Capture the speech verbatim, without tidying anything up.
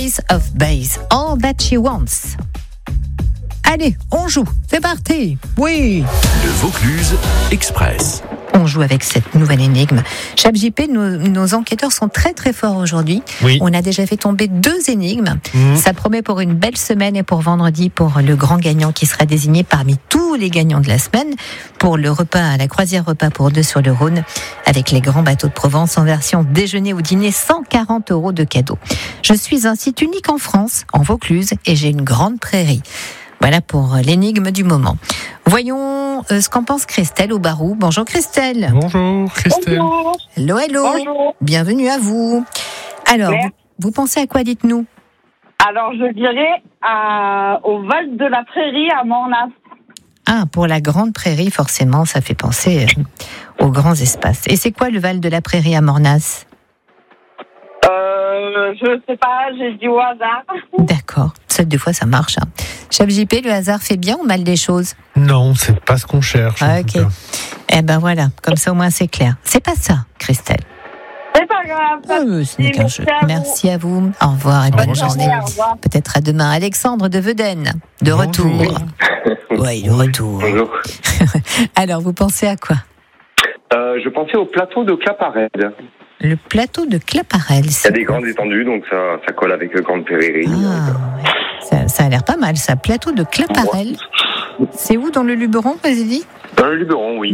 Ace of Base, All That She Wants. Allez, on joue, c'est parti. Oui. Le Vaucluse Express. On joue avec cette nouvelle énigme. ChatGPT, nos, nos enquêteurs sont très très forts aujourd'hui. Oui. On a déjà fait tomber deux énigmes. Mmh. Ça promet pour une belle semaine et pour vendredi pour le grand gagnant qui sera désigné parmi tous les gagnants de la semaine pour le repas à la croisière repas pour deux sur le Rhône avec les grands bateaux de Provence en version déjeuner ou dîner, cent quarante euros de cadeaux. Je suis un site unique en France, en Vaucluse, et j'ai une grande prairie. Voilà pour l'énigme du moment. Voyons euh, ce qu'en pense Christelle au Barou. Bonjour Christelle. Bonjour Christelle. Bonjour. Hello, hello. Bonjour. Bienvenue à vous. Alors, vous, Merci. vous pensez à quoi, dites-nous? Alors, je dirais à, au Val de la Prairie à Mornas. Ah, pour la grande prairie, forcément, ça fait penser euh, aux grands espaces. Et c'est quoi le Val de la Prairie à Mornas? Euh, je sais pas, j'ai dit au hasard. D'accord, ça, des fois ça marche. Hein. ChatGPT, le hasard fait bien ou mal des choses? Non, c'est pas ce qu'on cherche. Ah, en tout ok. cas. Eh ben voilà, comme ça au moins c'est clair. C'est pas ça, Christelle. C'est pas grave. Ah, mais ce n'est qu'un jeu. Merci à vous. Merci à vous. Au revoir et Au bonne revoir, journée. Christelle. Au revoir. Peut-être à demain. Alexandre de Vedène, de Bonjour. retour. Oui, de retour. Bonjour. Alors, vous pensez à quoi? Euh, je pensais au plateau de Claparède. Le plateau de Claparède. Il y a des grandes étendues, donc ça, ça colle avec le Grande Prairie. Ah, ouais. ça, ça a l'air pas mal, ça. Plateau de Claparède. C'est où dans le Luberon, vas-y? Dans le Luberon, oui.